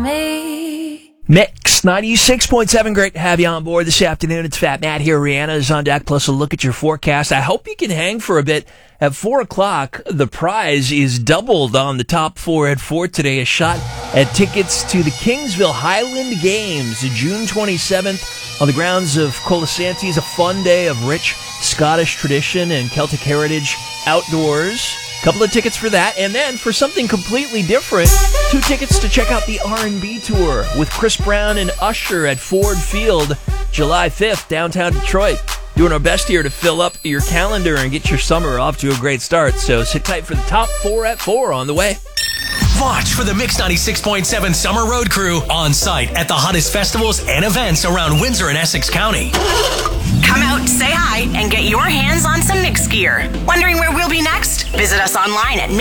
me. Mix 96.7. Great to have you on board this afternoon. It's Fat Matt here. Rihanna is on deck, plus a look at your forecast. I hope you can hang for a bit. At 4 o'clock, the prize is doubled on the top four at 4 today. A shot at tickets to the Kingsville Highland Games, June 27th, on the grounds of Colasantes. A fun day of rich Scottish tradition and Celtic heritage outdoors. Couple of tickets for that, and then for something completely different, 2 tickets to check out the R&B tour with Chris Brown and Usher at Ford Field, July 5th, downtown Detroit. Doing our best here to fill up your calendar and get your summer off to a great start. So sit tight for the top 4 at 4 on the way. Watch for the Mix 96.7 Summer Road Crew on site at the hottest festivals and events around Windsor and Essex County. Come out, say hi, and get your hands on some Mix gear. Wondering where we'll be next? Visit us online at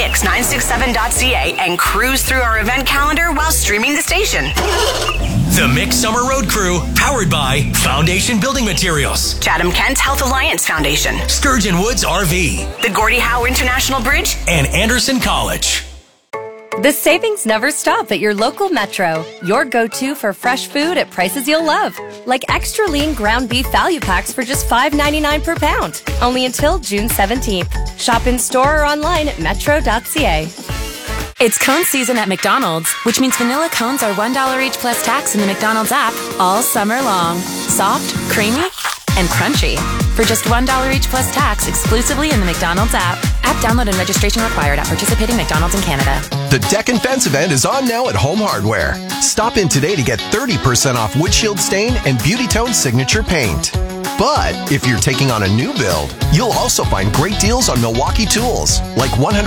mix967.ca and cruise through our event calendar while streaming the station. The Mix Summer Road Crew, powered by Foundation Building Materials, Chatham Kent Health Alliance Foundation, Sturgeon Woods RV, the Gordie Howe International Bridge, and Anderson College. The savings never stop at your local Metro. Your go-to for fresh food at prices you'll love. Like extra lean ground beef value packs for just $5.99 per pound. Only until June 17th. Shop in store or online at metro.ca. It's cone season at McDonald's, which means vanilla cones are $1 each plus tax in the McDonald's app all summer long. Soft, creamy, and crunchy. For just $1 each plus tax exclusively in the McDonald's app. App download and registration required at participating McDonald's in Canada. The Deck and Fence event is on now at Home Hardware. Stop in today to get 30% off windshield stain and Beauty Tone signature paint. But if you're taking on a new build, you'll also find great deals on Milwaukee tools, like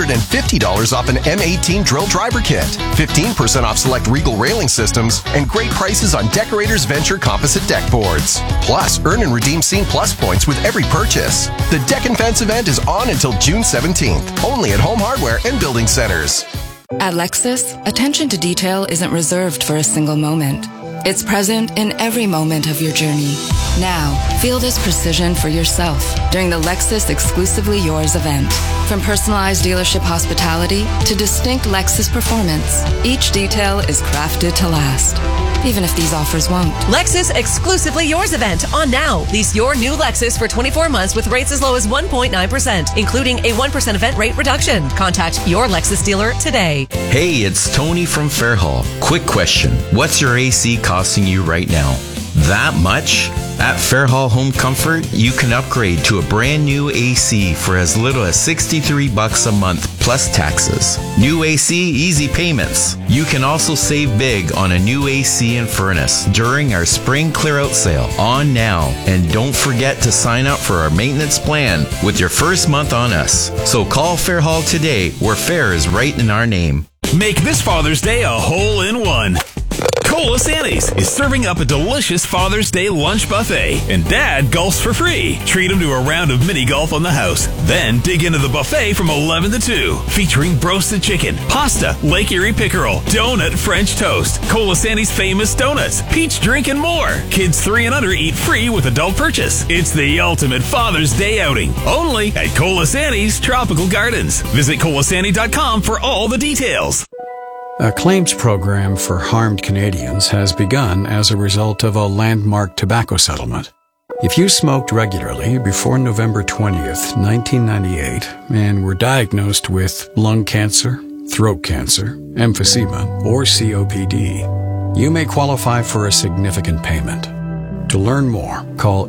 $150 off an M18 drill driver kit, 15% off select Regal railing systems, and great prices on Decorators Venture composite deck boards. Plus, earn and redeem Scene Plus points with every purchase. The Deck and Fence event is on until June 17th, only at Home Hardware and Building Centers. At Lexus, attention to detail isn't reserved for a single moment. It's present in every moment of your journey. Now, feel this precision for yourself during the Lexus Exclusively Yours event. From personalized dealership hospitality to distinct Lexus performance, each detail is crafted to last, even if these offers won't. Lexus Exclusively Yours event on now. Lease your new Lexus for 24 months with rates as low as 1.9%, including a 1% event rate reduction. Contact your Lexus dealer today. Hey, it's Tony from Fairhall. Quick question. What's your AC costing you right now? That much? At Fairhall Home Comfort, you can upgrade to a brand new AC for as little as $63 a month plus taxes. New AC, easy payments. You can also save big on a new AC and furnace during our spring clear-out sale on now. And don't forget to sign up for our maintenance plan with your first month on us. So call Fairhall today, where fair is right in our name. Make this Father's Day a hole-in-one. Colasantes is serving up a delicious Father's Day lunch buffet, and Dad golfs for free. Treat him to a round of mini golf on the house. Then dig into the buffet from 11 to 2, featuring roasted chicken, pasta, Lake Erie pickerel, donut French toast, Colasantes famous donuts, peach drink, and more. Kids 3 and under eat free with adult purchase. It's the ultimate Father's Day outing, only at Colasantes Tropical Gardens. Visit colasantes.com for all the details. A claims program for harmed Canadians has begun as a result of a landmark tobacco settlement. If you smoked regularly before November 20th, 1998, and were diagnosed with lung cancer, throat cancer, emphysema, or COPD, you may qualify for a significant payment. To learn more, call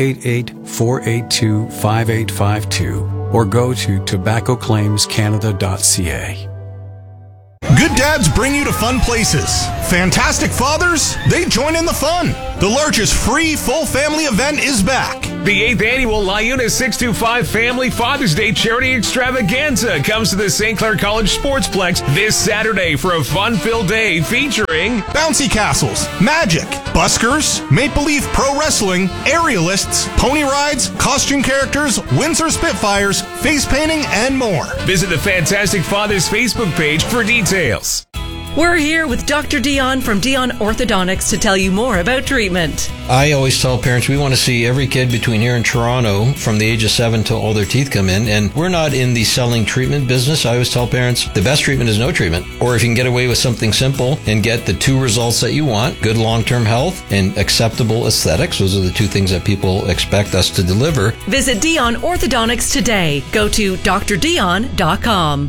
888-482-5852 or go to tobaccoclaimscanada.ca. Good dads bring you to fun places. Fantastic fathers, they join in the fun. The largest free full family event is back. The 8th annual LIUNA 625 Family Father's Day Charity Extravaganza comes to the St. Clair College Sportsplex this Saturday for a fun-filled day featuring bouncy castles, magic, buskers, Maple Leaf Pro Wrestling, aerialists, pony rides, costume characters, Windsor Spitfires, face painting, and more. Visit the Fantastic Fathers Facebook page for details. We're here with Dr. Dion from Dion Orthodontics to tell you more about treatment. I always tell parents we want to see every kid between here and Toronto from the age of 7 till all their teeth come in, and we're not in the selling treatment business. I always tell parents the best treatment is no treatment, or if you can get away with something simple and get the 2 results that you want, good long-term health and acceptable aesthetics. Those are the 2 things that people expect us to deliver. Visit Dion Orthodontics today. Go to drdion.com.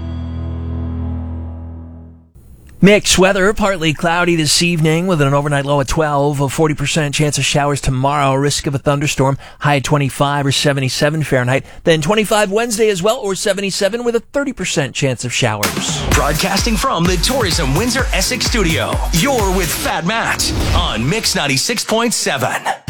Mixed weather, partly cloudy this evening with an overnight low at 12, a 40% chance of showers tomorrow, risk of a thunderstorm, high at 25 or 77 Fahrenheit. Then 25 Wednesday as well, or 77 with a 30% chance of showers. Broadcasting from the Tourism Windsor Essex studio, you're with Fat Matt on Mix 96.7.